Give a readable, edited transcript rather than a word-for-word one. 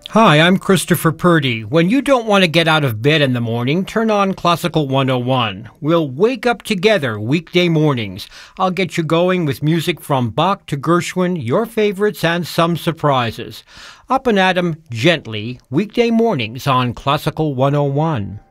Hi, I'm Christopher Purdy. When you don't want to get out of bed in the morning, turn on Classical 101. We'll wake up together weekday mornings. I'll get you going with music from Bach to Gershwin, your favorites, and some surprises. Up and at 'em gently, weekday mornings on Classical 101.